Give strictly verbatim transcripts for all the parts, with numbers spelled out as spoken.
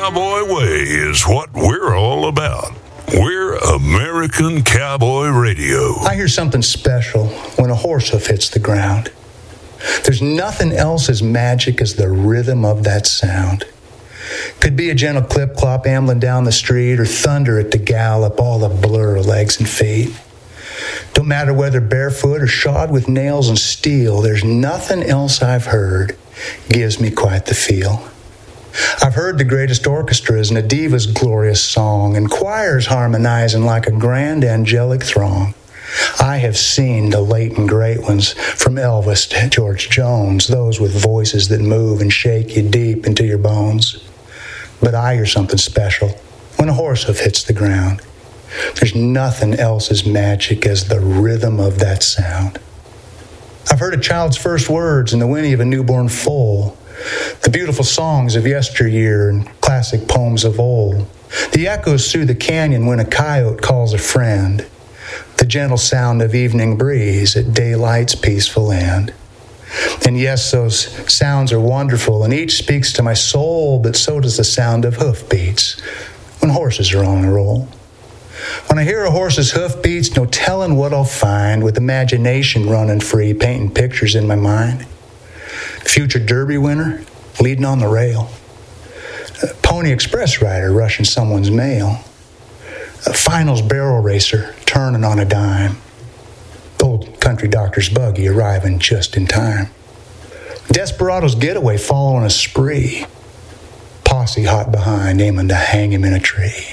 cowboy way is what we're all about. We're American Cowboy Radio. I hear something special when a horse hoof hits the ground. There's nothing else as magic as the rhythm of that sound. Could be a gentle clip-clop ambling down the street or thunder at the gallop, all a blur of legs and feet. Don't matter whether barefoot or shod with nails and steel, there's nothing else I've heard gives me quite the feel. I've heard the greatest orchestras and a diva's glorious song and choirs harmonizing like a grand angelic throng. I have seen the late and great ones, from Elvis to George Jones, those with voices that move and shake you deep into your bones. But I hear something special when a horse hoof hits the ground. There's nothing else as magic as the rhythm of that sound. I've heard a child's first words and the whinny of a newborn foal, the beautiful songs of yesteryear and classic poems of old, the echoes through the canyon when a coyote calls a friend, the gentle sound of evening breeze at daylight's peaceful end. And yes, those sounds are wonderful, and each speaks to my soul, but so does the sound of hoofbeats when horses are on a roll. When I hear a horse's hoofbeats, no telling what I'll find, with imagination running free, painting pictures in my mind. Future Derby winner leading on the rail. A Pony Express rider rushing someone's mail. A finals barrel racer turning on a dime. Old country doctor's buggy arriving just in time. Desperado's getaway following a spree. Posse hot behind, aiming to hang him in a tree.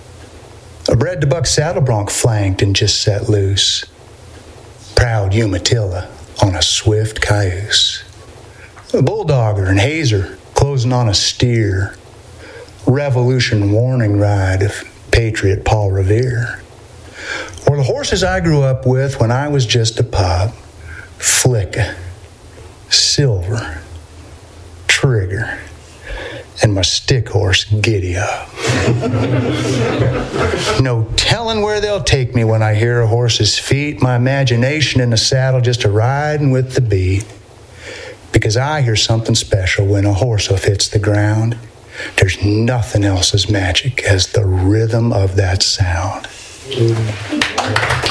A bred-to-buck saddle bronc flanked and just set loose. Proud Umatilla on a swift cayuse. A bulldogger and hazer closing on a steer. Revolution warning ride of Patriot Paul Revere. Or the horses I grew up with when I was just a pup. Flicka, Silver, Trigger, and my stick horse, Giddy Up. No telling where they'll take me when I hear a horse's feet. My imagination in the saddle just a riding with the beat. Because I hear something special when a horse hoof hits the ground. There's nothing else as magic as the rhythm of that sound.